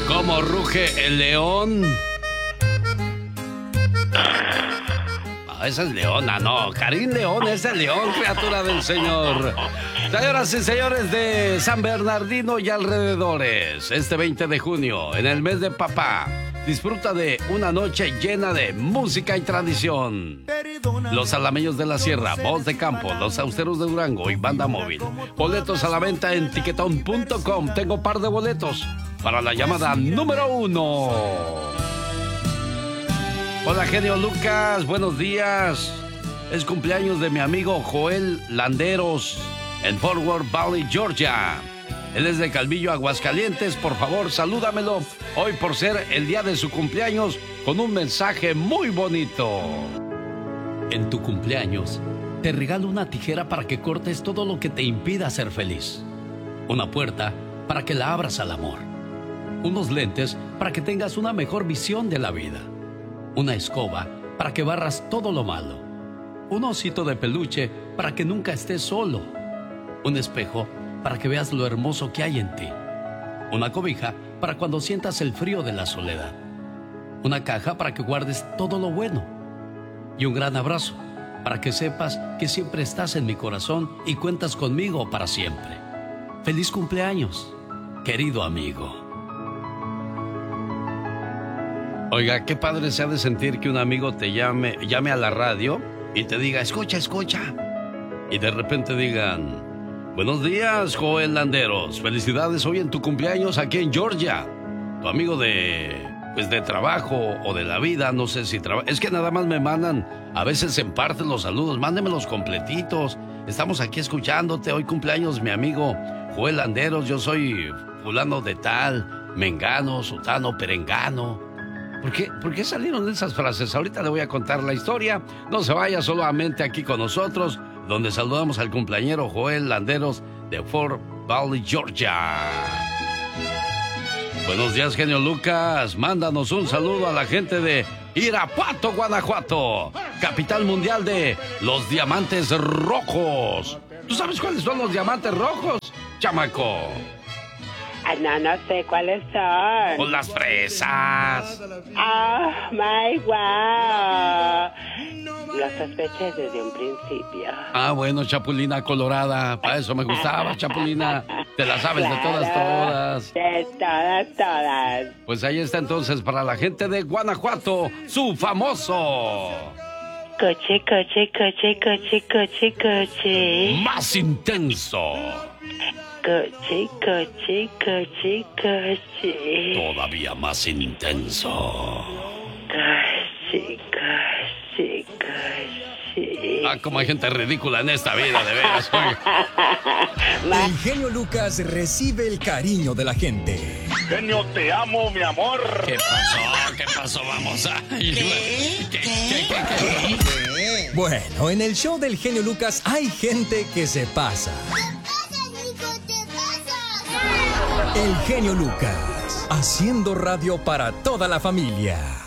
¿Cómo ruge el león? Esa es Leona, no. Karim León es el león, criatura del Señor. Señoras y señores de San Bernardino y alrededores, este 20 de junio, en el mes de papá, disfruta de una noche llena de música y tradición. Los Alameños de la Sierra, Voz de Campo, Los Austeros de Durango y Banda Móvil. Boletos a la venta en tiquetón.com. Tengo par de boletos para la llamada número 1. Hola, genio Lucas, buenos días. Es cumpleaños de mi amigo Joel Landeros en Fort Worth Valley, Georgia. Él es de Calvillo, Aguascalientes. Por favor, salúdamelo hoy por ser el día de su cumpleaños con un mensaje muy bonito. En tu cumpleaños, te regalo una tijera para que cortes todo lo que te impida ser feliz. Una puerta para que la abras al amor. Unos lentes para que tengas una mejor visión de la vida. Una escoba para que barras todo lo malo. Un osito de peluche para que nunca estés solo. Un espejo para que veas lo hermoso que hay en ti. Una cobija para cuando sientas el frío de la soledad. Una caja para que guardes todo lo bueno. Y un gran abrazo para que sepas que siempre estás en mi corazón y cuentas conmigo para siempre. ¡Feliz cumpleaños, querido amigo! Oiga, qué padre se ha de sentir que un amigo te llame a la radio y te diga, escucha. Y de repente digan, buenos días, Joel Landeros. Felicidades hoy en tu cumpleaños aquí en Georgia. Tu amigo de trabajo o de la vida, no sé si trabaja. Es que nada más me mandan, a veces en parte los saludos, mándemelos completitos. Estamos aquí escuchándote. Hoy cumpleaños mi amigo Joel Landeros. Yo soy fulano de tal, mengano, sutano, perengano. ¿Por qué salieron esas frases? Ahorita le voy a contar la historia. No se vaya, solamente aquí con nosotros, donde saludamos al cumpleañero Joel Landeros de Fort Valley, Georgia. Buenos días, genio Lucas. Mándanos un saludo a la gente de Irapuato, Guanajuato, capital mundial de los diamantes rojos. ¿Tú sabes cuáles son los diamantes rojos, chamaco? No sé cuáles son. Pues las fresas. Oh, my wow. Lo sospeché desde un principio. Ah, bueno, Chapulina Colorada. Para eso me gustaba, Chapulina. Te la sabes, claro, de todas. De todas. Pues ahí está entonces para la gente de Guanajuato, su famoso... Coche. Más intenso. Coche. Todavía más intenso. Coche. Ah, como hay gente ridícula en esta vida, de veras. El genio Lucas recibe el cariño de la gente. Genio, te amo, mi amor. ¿Qué pasó? Vamos a... ¿Qué? Bueno, en el show del genio Lucas hay gente que se pasa. El genio Lucas, haciendo radio para toda la familia.